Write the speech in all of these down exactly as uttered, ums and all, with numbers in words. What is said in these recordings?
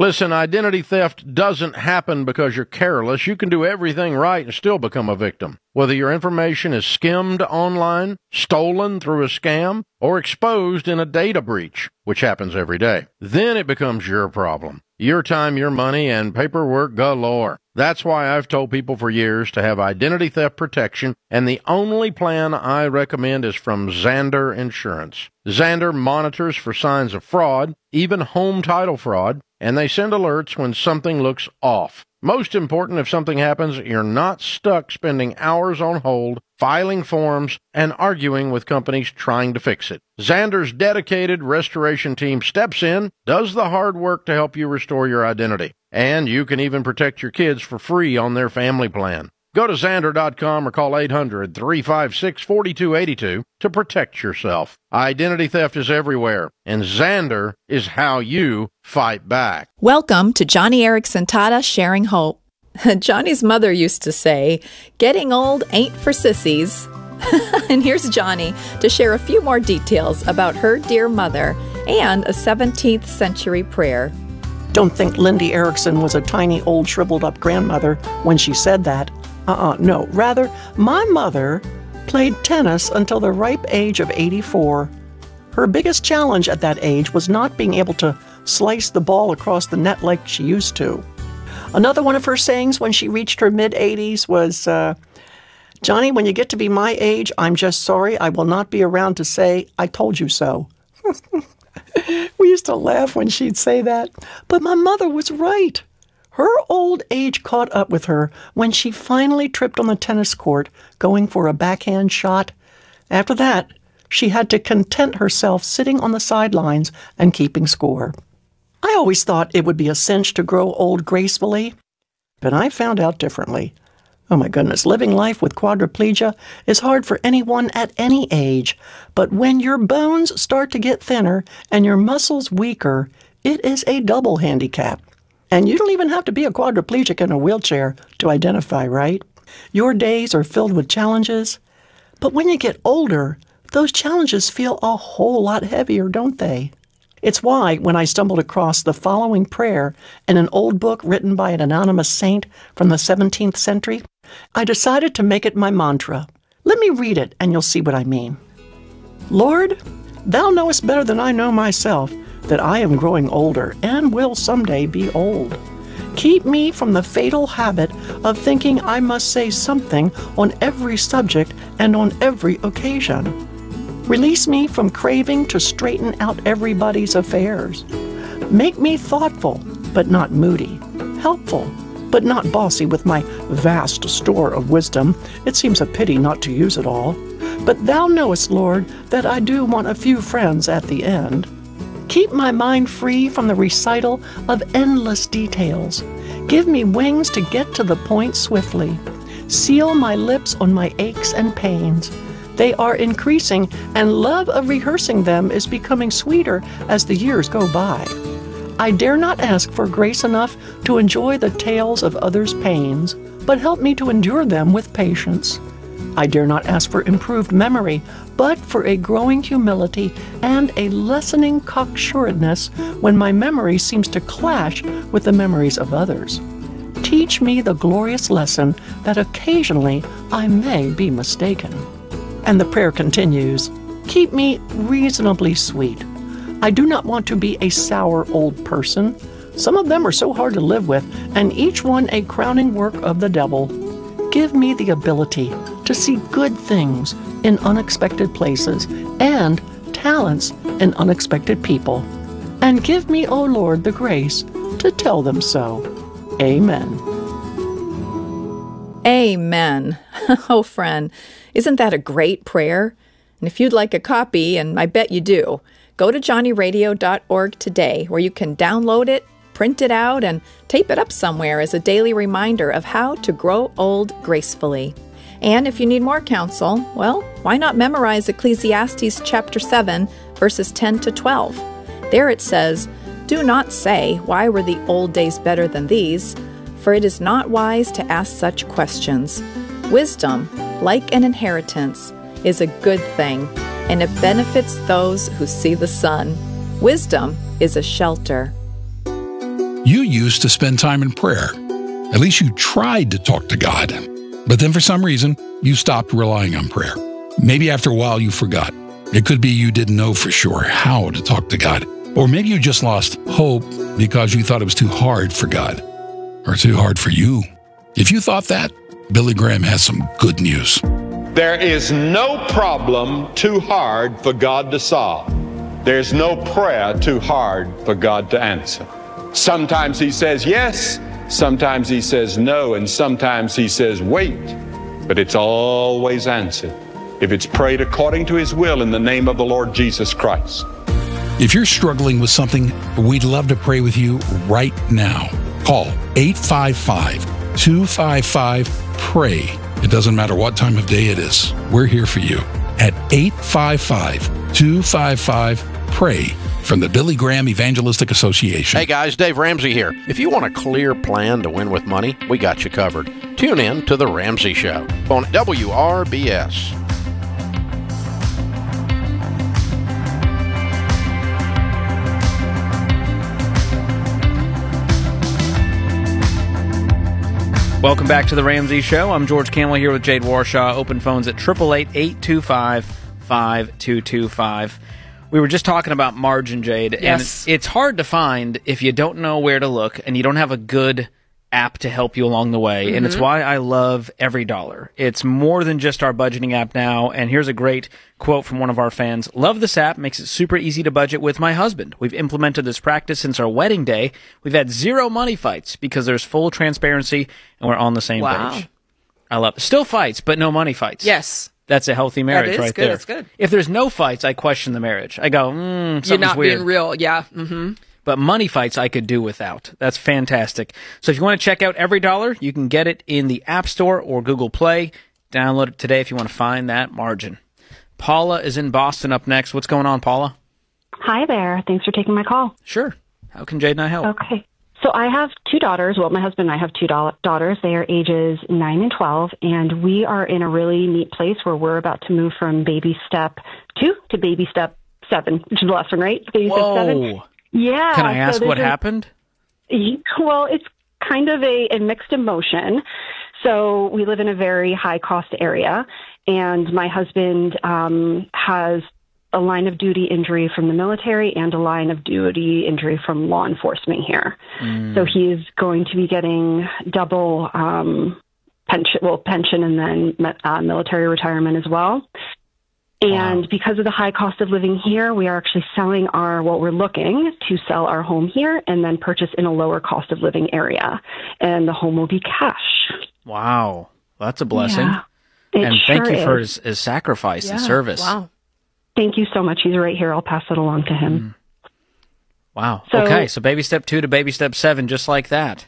Listen, identity theft doesn't happen because you're careless. You can do everything right and still become a victim. Whether your information is skimmed online, stolen through a scam, or exposed in a data breach, which happens every day, then it becomes your problem. Your time, your money, and paperwork galore. That's why I've told people for years to have identity theft protection, and the only plan I recommend is from Zander Insurance. Zander monitors for signs of fraud, even home title fraud, and they send alerts when something looks off. Most important, if something happens, you're not stuck spending hours on hold, filing forms, and arguing with companies trying to fix it. Zander's dedicated restoration team steps in, does the hard work to help you restore your identity. And you can even protect your kids for free on their family plan. Go to Zander dot com or call eight hundred, three five six, four two eight two to protect yourself. Identity theft is everywhere, and Zander is how you fight back. Welcome to Joni Eareckson Tada Sharing Hope. Johnny's mother used to say, getting old ain't for sissies. And here's Joni to share a few more details about her dear mother and a seventeenth century prayer. Don't think Lindy Erickson was a tiny old shriveled up grandmother when she said that. Uh-uh, no. Rather, my mother played tennis until the ripe age of eighty-four. Her biggest challenge at that age was not being able to slice the ball across the net like she used to. Another one of her sayings when she reached her mid-eighties was, uh, Johnny, when you get to be my age, I'm just sorry I will not be around to say, I told you so. We used to laugh when she'd say that, but my mother was right. Her old age caught up with her when she finally tripped on the tennis court going for a backhand shot. After that, she had to content herself sitting on the sidelines and keeping score. I always thought it would be a cinch to grow old gracefully, but I found out differently. Oh my goodness, living life with quadriplegia is hard for anyone at any age, but when your bones start to get thinner and your muscles weaker, it is a double handicap. And you don't even have to be a quadriplegic in a wheelchair to identify, right? Your days are filled with challenges, but when you get older, those challenges feel a whole lot heavier, don't they? It's why, when I stumbled across the following prayer in an old book written by an anonymous saint from the seventeenth century, I decided to make it my mantra. Let me read it, and you'll see what I mean. Lord, thou knowest better than I know myself that I am growing older and will someday be old. Keep me from the fatal habit of thinking I must say something on every subject and on every occasion. Release me from craving to straighten out everybody's affairs. Make me thoughtful, but not moody, helpful, but not bossy with my vast store of wisdom. It seems a pity not to use it all. But thou knowest, Lord, that I do want a few friends at the end. Keep my mind free from the recital of endless details. Give me wings to get to the point swiftly. Seal my lips on my aches and pains. They are increasing, and love of rehearsing them is becoming sweeter as the years go by. I dare not ask for grace enough to enjoy the tales of others' pains, but help me to endure them with patience. I dare not ask for improved memory, but for a growing humility and a lessening cocksuredness when my memory seems to clash with the memories of others. Teach me the glorious lesson that occasionally I may be mistaken. And the prayer continues, keep me reasonably sweet. I do not want to be a sour old person. Some of them are so hard to live with, and each one a crowning work of the devil. Give me the ability to see good things in unexpected places and talents in unexpected people. And give me, O Lord, the grace to tell them so. Amen. Amen. Oh, friend, isn't that a great prayer? And if you'd like a copy, and I bet you do, go to Joni Radio dot org today, where you can download it, print it out, and tape it up somewhere as a daily reminder of how to grow old gracefully. And if you need more counsel, well, why not memorize Ecclesiastes chapter seven, verses ten to twelve? There it says, do not say, why were the old days better than these? For it is not wise to ask such questions. Wisdom, like an inheritance, is a good thing, and it benefits those who see the sun. Wisdom is a shelter. You used to spend time in prayer. At least you tried to talk to God. But then for some reason, you stopped relying on prayer. Maybe after a while you forgot. It could be you didn't know for sure how to talk to God. Or maybe you just lost hope because you thought it was too hard for God. Or too hard for you. If you thought that, Billy Graham has some good news. There is no problem too hard for God to solve. There's no prayer too hard for God to answer. Sometimes he says yes, sometimes he says no, and sometimes he says wait, but it's always answered if it's prayed according to his will in the name of the Lord Jesus Christ. If you're struggling with something, we'd love to pray with you right now. Call eight five five, two five five, PRAY. It doesn't matter what time of day it is. We're here for you at eight five five, two five five, PRAY from the Billy Graham Evangelistic Association. Hey guys, Dave Ramsey here. If you want a clear plan to win with money, we got you covered. Tune in to The Ramsey Show on W R B S. Welcome back to The Ramsey Show. I'm George Campbell here with Jade Warshaw. Open phones at eight eight eight, eight two five, five two two five. We were just talking about margin, Jade, Yes. and it's hard to find if you don't know where to look and you don't have a good app to help you along the way, mm-hmm. and it's why I love Every Dollar. It's more than just our budgeting app now, and here's a great quote from one of our fans. Love this app, makes it super easy to budget with my husband. We've implemented this practice since our wedding day. We've had zero money fights because there's full transparency and we're on the same Wow. page. I love it. Still fights, but no money fights. Yes. That's a healthy marriage That is right good, there. that's good. If there's no fights, I question the marriage. I go, mm, something's You're not weird. being real. Yeah. Mm-hmm. But money fights I could do without. That's fantastic. So if you want to check out Every Dollar, you can get it in the App Store or Google Play. Download it today if you want to find that margin. Paula is in Boston up next. What's going on, Paula? Hi there. Thanks for taking my call. Sure. How can Jade and I help? Okay. So I have two daughters. Well, my husband and I have two da- daughters. They are ages nine and twelve, and we are in a really neat place where we're about to move from baby step two to baby step seven, which is the last one, right? Baby Whoa. step seven. Yeah. Can I ask so what a, happened? Well, it's kind of a, a mixed emotion. So we live in a very high-cost area, and my husband um, has a line of duty injury from the military and a line of duty injury from law enforcement here. Mm. So he's going to be getting double um, pension, well, pension and then uh, military retirement as well. And wow. because of the high cost of living here, we are actually selling our, what we're looking to sell our home here and then purchase in a lower cost of living area. And the home will be cash. Wow. Well, that's a blessing. Yeah, it and sure thank you is. for his, his sacrifice Yeah. and service. Wow. Thank you so much. He's right here. I'll pass it along to him. Mm. Wow. So, okay. So baby step two to baby step seven, just like that.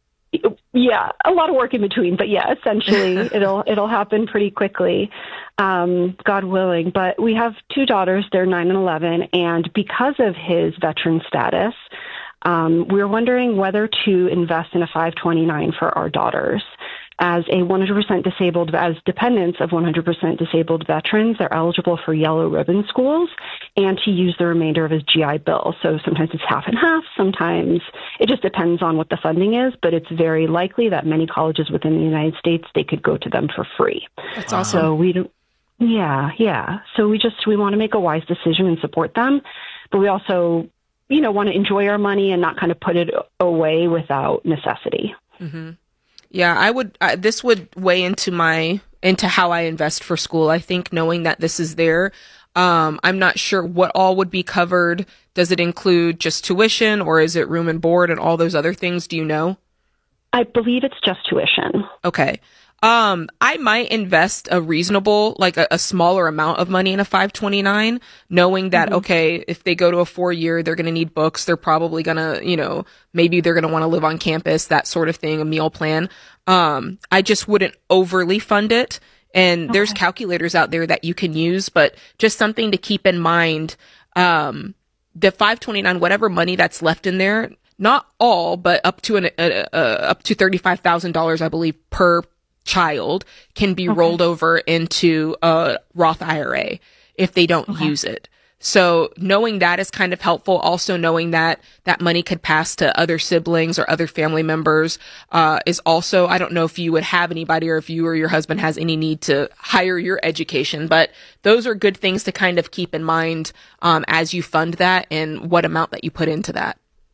Yeah, a lot of work in between, but yeah, essentially it'll it'll happen pretty quickly, um, God willing. But we have two daughters; they're nine and eleven, and because of his veteran status, um, we're wondering whether to invest in a five twenty-nine for our daughters. As a one hundred percent disabled, as dependents of one hundred percent disabled veterans, they're eligible for yellow ribbon schools and to use the remainder of his G I Bill. So sometimes it's half and half. Sometimes it just depends on what the funding is, but it's very likely that many colleges within the United States, they could go to them for free. That's awesome. So we don't, yeah, yeah. So we just, we want to make a wise decision and support them, but we also, you know, want to enjoy our money and not kind of put it away without necessity. Mm-hmm. Yeah, I would, uh, this would weigh into my, into how I invest for school. I think knowing that this is there, um, I'm not sure what all would be covered. Does it include just tuition or is it room and board and all those other things? Do you know? I believe it's just tuition. Okay. Um, I might invest a reasonable, like a, a smaller amount of money in a five twenty-nine, knowing that, mm-hmm. okay, if they go to a four year, they're going to need books. They're probably going to, you know, maybe they're going to want to live on campus, that sort of thing, a meal plan. Um, I just wouldn't overly fund it. And okay. there's calculators out there that you can use, but just something to keep in mind. Um, the five twenty-nine, whatever money that's left in there, not all, but up to an, uh, uh, up to thirty-five thousand dollars, I believe, per child can be okay. rolled over into a Roth I R A if they don't okay. use it. So knowing that is kind of helpful. Also knowing that that money could pass to other siblings or other family members, uh, is also, I don't know if you would have anybody or if you or your husband has any need to hire your education, but those are good things to kind of keep in mind, um, as you fund that and what amount that you put into that.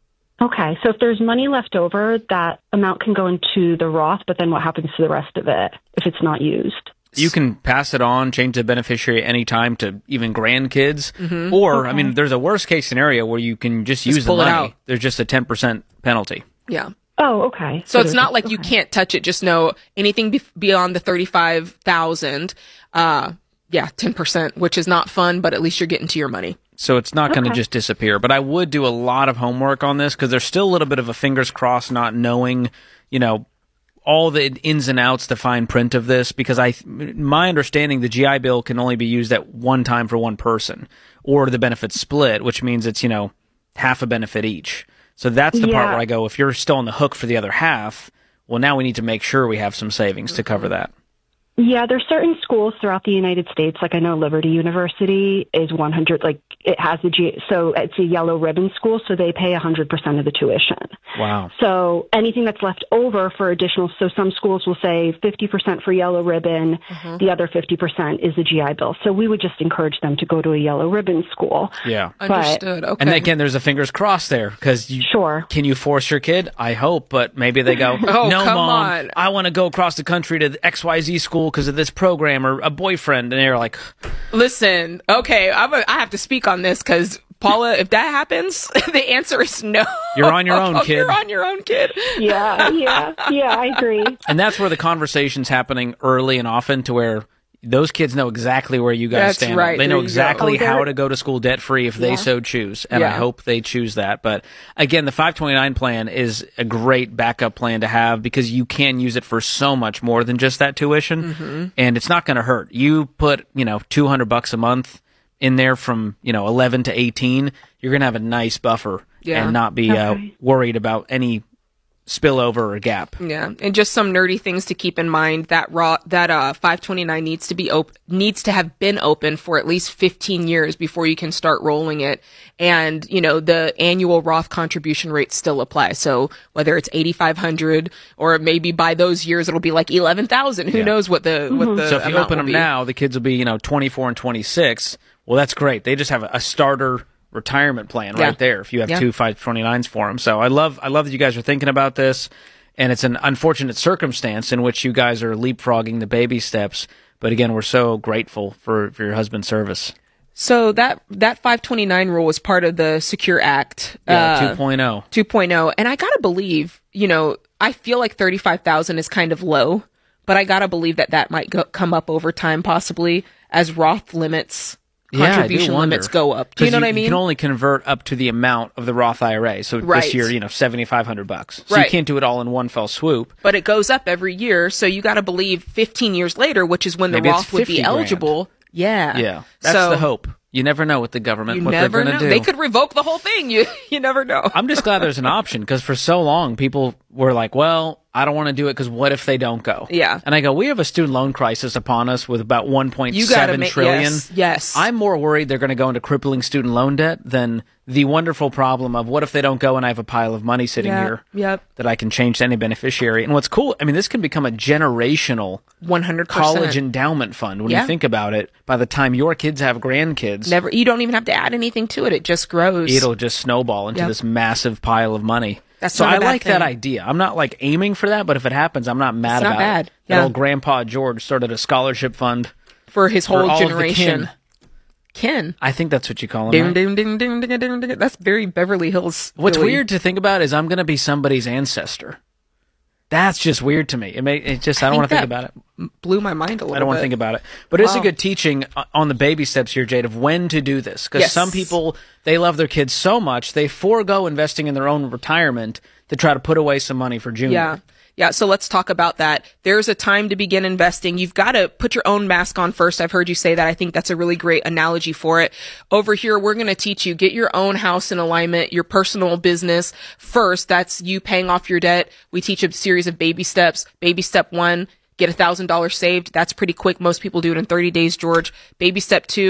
Okay, so if there's money left over, that amount can go into the Roth, but then what happens to the rest of it if it's not used? You can pass it on, change the beneficiary anytime to even grandkids. Mm-hmm. Or, okay. I mean, there's a worst case scenario where you can just, just use the money. Out. There's just a ten percent penalty. Yeah. Oh, okay. So, so it's not like okay. you can't touch it. Just know anything be- beyond the thirty-five thousand, uh, yeah, ten percent, which is not fun, but at least you're getting to your money. So it's not going to okay. just disappear. But I would do a lot of homework on this because there's still a little bit of a fingers crossed not knowing, you know, all the ins and outs, the fine print of this, because I, my understanding, the G I Bill can only be used at one time for one person, or the benefits split, which means it's, you know, half a benefit each. So that's the yeah. part where I go, if you're still on the hook for the other half, well, now we need to make sure we have some savings to cover that. Yeah, there's certain schools throughout the United States, like I know Liberty University is one hundred, like it has the G, so it's a yellow ribbon school, so they pay one hundred percent of the tuition. Wow. So anything that's left over for additional, so some schools will say fifty percent for yellow ribbon, mm-hmm. the other fifty percent is the G I Bill. So we would just encourage them to go to a yellow ribbon school. Yeah. But, understood. Okay. And again, there's a fingers crossed there, because you, sure. Can you force your kid? I hope, but maybe they go, oh, no, come Mom, on. I want to go across the country to the X Y Z school because of this program, or a boyfriend, and they're like, listen, okay, I'm a, I have to speak on this because Paula, if that happens, the answer is no. You're on your own, kid. You're on your own, kid. Yeah, yeah, yeah, I agree. And that's where the conversation's happening early and often, to where those kids know exactly where you guys That's stand. right. They know There you exactly go. Oh, how they're- to go to school debt-free if they Yeah. so choose, and I Yeah. hope they choose that. But again, the five twenty-nine plan is a great backup plan to have, because you can use it for so much more than just that tuition, Mm-hmm. and it's not going to hurt. You put, you know, two hundred bucks a month in there from, you know, eleven to eighteen, you're going to have a nice buffer Yeah. and not be uh, Okay. worried about any spillover or gap. Yeah, and just some nerdy things to keep in mind. That raw that uh five twenty-nine needs to be op- needs to have been open for at least fifteen years before you can start rolling it. And you know, the annual Roth contribution rates still apply. So whether it's eighty-five hundred or maybe by those years it'll be like eleven thousand. Who Yeah. knows what the what the So if you amount open will them be. now, the kids will be, you know, twenty-four and twenty-six. Well, that's great. They just have a starter retirement plan Yeah. right there if you have Yeah. two five twenty-nines for them. So I love I love that you guys are thinking about this, and it's an unfortunate circumstance in which you guys are leapfrogging the baby steps. But again, we're so grateful for, for your husband's service. So that that five twenty-nine rule was part of the Secure Act. Yeah, uh, two point oh. two point oh. And I gotta believe, you know, I feel like thirty-five thousand is kind of low, but I gotta believe that that might go, come up over time, possibly as Roth limits, contribution yeah, limits go up. Do you know what I mean? You can only convert up to the amount of the Roth I R A. So Right. this year, you know, seventy-five hundred bucks. So Right. you can't do it all in one fell swoop. But it goes up every year, so you gotta believe fifteen years later, which is when Maybe the it's Roth would fifty be grand. eligible. Yeah. Yeah, that's So, the hope. You never know with the government You what never they're going know. to do. They could revoke the whole thing. You you never know. I'm just glad there's an option, because for so long people were like, well, I don't want to do it because what if they don't go? Yeah. And I go, we have a student loan crisis upon us with about one point You gotta seven make trillion. yes, yes. I'm more worried they're going to go into crippling student loan debt than the wonderful problem of what if they don't go and I have a pile of money sitting Yeah, here yep. that I can change to any beneficiary. And what's cool, I mean, this can become a generational one hundred percent. college endowment fund when Yeah. you think about it. By the time your kids have grandkids, Never. You don't even have to add anything to it. It just grows. it'll just snowball into Yep. this massive pile of money. That's so not a I bad like that thing. idea. I'm not like aiming for that, but if it happens, I'm not mad It's not about bad. it. That Yeah. old Grandpa George started a scholarship fund for his for whole all of the generation. kin. Kin. I think that's what you call them. Ding, Right? ding, ding, ding, ding, ding, ding. That's very Beverly Hills. What's Philly. weird to think about is I'm going to be somebody's ancestor. That's just weird to me. It may. It just. I, don't want to think that about it. Blew my mind a little bit. I don't want to think about it. But it's a Wow. good teaching on the baby steps here, Jade, of when to do this. Because Yes. some people, they love their kids so much, they forego investing in their own retirement to try to put away some money for junior. Yeah. Yeah, so let's talk about that. There's a time to begin investing. You've got to put your own mask on first. I've heard you say that. I think that's a really great analogy for it. Over here, we're going to teach you, get your own house in alignment, your personal business first. That's you paying off your debt. We teach a series of baby steps. Baby step one, get one thousand dollars saved. That's pretty quick. Most people do it in thirty days, George. Baby step two,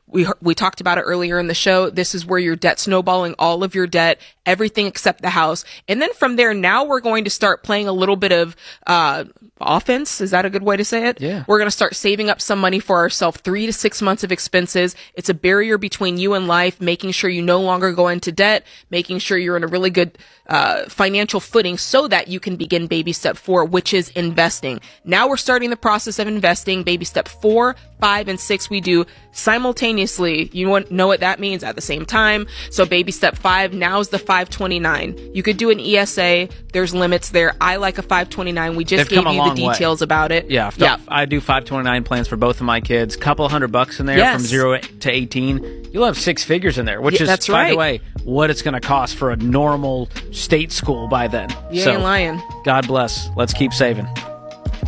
We we talked about it earlier in the show. This is where you're debt snowballing all of your debt, everything except the house. And then from there, now we're going to start playing a little bit of uh offense. Is that a good way to say it? Yeah. We're going to start saving up some money for ourselves, three to six months of expenses. It's a barrier between you and life, making sure you no longer go into debt, making sure you're in a really good uh financial footing so that you can begin baby step four, which is investing. Now we're starting the process of investing. Baby step four, five, and six we do simultaneously. You want know what that means? At the same time. So baby step five, now is the five twenty-nine. You could do an E S A. There's limits there. I like a five twenty-nine. We just They've gave you the details way. about it. Yeah, yeah. I do five twenty-nine plans for both of my kids. Couple hundred bucks in there yes. from zero to eighteen. You'll have six figures in there, which yeah, is, that's by right. the way, what it's going to cost for a normal state school by then. You so, ain't lying. God bless. Let's keep saving.